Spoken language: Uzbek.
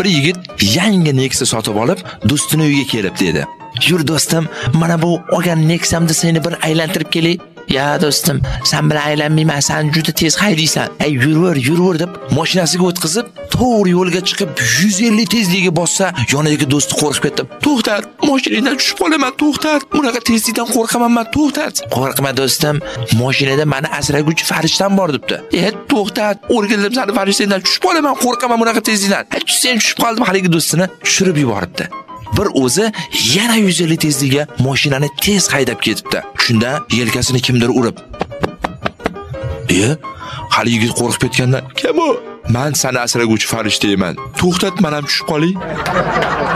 Bir yigit yangi Nexia sotib olib, do'stining uyiga kelib dedi. "Yur do'stim, mana bu olgan Nexia'mni seni bir aylantirib kelay." "Ya do'stim, sen bilan aylanmayman, sen juda tez haydaysan. Ey yurver deb mashinasiga o'tkazib, to'g'ri yo'lga chiqib 150 tezligiga bossa, yonidagi do'sti qo'rqib ketdi. "To'xtat, mashinadan tushib qolaman, to'xtat. Bunaqa tezlikdan qo'rqaman men, to'xtat." "Qo'rqma do'stim, mashinada meni asraguvchi farishtam bor" debdi. "To'xtat, o'rgildim seni farishtadan tushib qolaman, qo'rqaman bunaqa tezlikdan." Sen tushib qoldim, haligi do'stini tushirib yuboribdi. Bir o'zi yana 150 tezligiga mashinani tez haydab ketibdi. Shunda yelkasini kimdir urib, hali yigit qo'rqib ketganda, "Kim u?" "Men seni asraguvchi farishtayman. To'xtat, men ham tushib qolay."